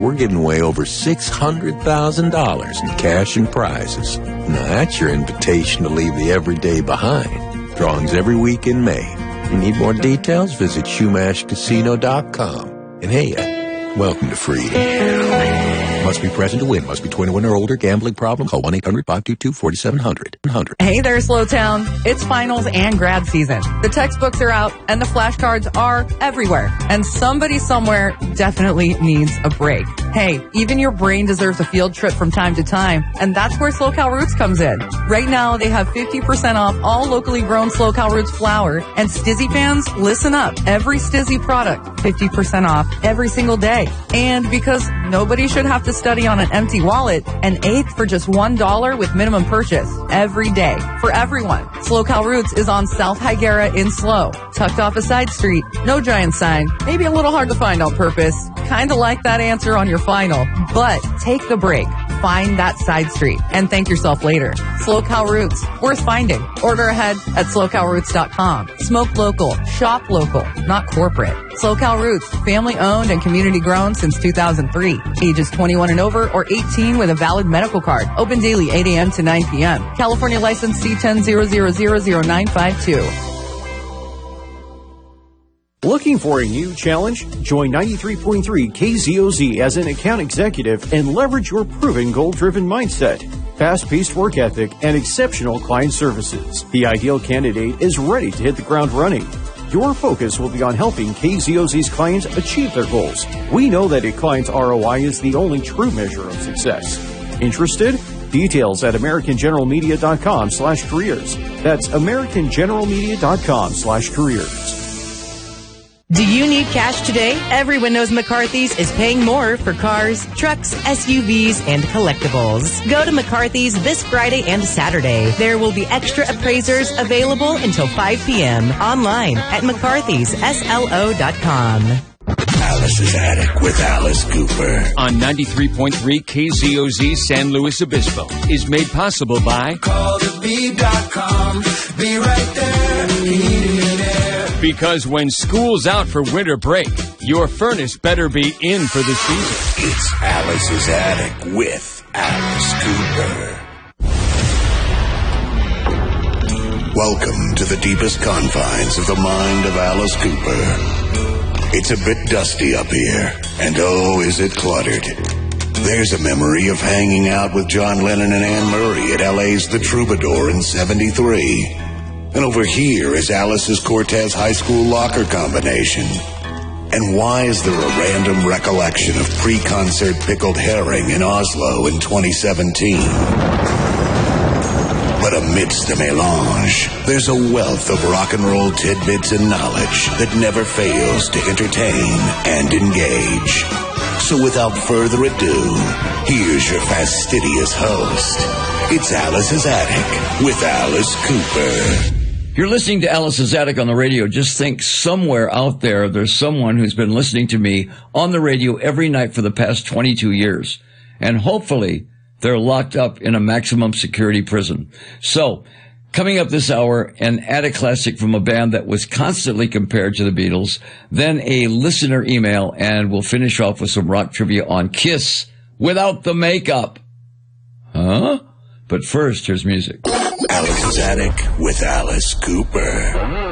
we're giving away over $600,000 in cash and prizes. Now that's your invitation to leave the everyday behind. Drawings every week in May. If you need more details, visit SchumaschCasino.com. And hey, welcome to freedom. Must be present to win. Must be 21 or older. Gambling problem? Call 1-800-522-4700. Hey there, Slowtown. It's finals and grad season. The textbooks are out and the flashcards are everywhere. And somebody somewhere definitely needs a break. Hey, even your brain deserves a field trip from time to time. And that's where SoCal Roots comes in. Right now, they have 50% off all locally grown SoCal Roots flour. And Stizzy fans, listen up. Every Stizzy product, 50% off every single day. And because nobody should have to study on an empty wallet, an eighth for just $1 with minimum purchase every day for everyone. SoCal Roots is on South Higuera in Slow, tucked off a side street, no giant sign, maybe a little hard to find on purpose, kind of like that answer on your final, but take the break. Find that side street and thank yourself later. SoCal Roots, worth finding. Order ahead at SoCalRoots.com. Smoke local, shop local, not corporate. SoCal Roots, family owned and community grown since 2003. Ages 21 and over or 18 with a valid medical card. Open daily 8 a.m. to 9 p.m. California license C10000952. Looking for a new challenge? Join 93.3 KZOZ as an account executive and leverage your proven goal-driven mindset, fast-paced work ethic, and exceptional client services. The ideal candidate is ready to hit the ground running. Your focus will be on helping KZOZ's clients achieve their goals. We know that a client's ROI is the only true measure of success. Interested? Details at AmericanGeneralMedia.com/careers. That's AmericanGeneralMedia.com/careers. Do you need cash today? Everyone knows McCarthy's is paying more for cars, trucks, SUVs, and collectibles. Go to McCarthy's this Friday and Saturday. There will be extra appraisers available until 5 p.m. online at McCarthy'sSLO.com. Alice's Attic with Alice Cooper on 93.3 KZOZ San Luis Obispo is made possible by CallTheBee.com. Be right there. Heating and air. Because when school's out for winter break, your furnace better be in for the season. It's Alice's Attic with Alice Cooper. Welcome to the deepest confines of the mind of Alice Cooper. It's a bit dusty up here, and oh, is it cluttered. There's a memory of hanging out with John Lennon and Anne Murray at LA's The Troubadour in '73. And over here is Alice's Cortez High School locker combination. And why is there a random recollection of pre-concert pickled herring in Oslo in 2017? But amidst the melange, there's a wealth of rock and roll tidbits and knowledge that never fails to entertain and engage. So without further ado, here's your fastidious host. It's Alice's Attic with Alice Cooper. You're listening to Alice's Attic on the radio. Just think somewhere out there, there's someone who's been listening to me on the radio every night for the past 22 years. And hopefully they're locked up in a maximum security prison. So, coming up this hour, an attic classic from a band that was constantly compared to the Beatles, then a listener email, and we'll finish off with some rock trivia on Kiss without the makeup. Huh? But first, here's music. Alice's Attic with Alice Cooper.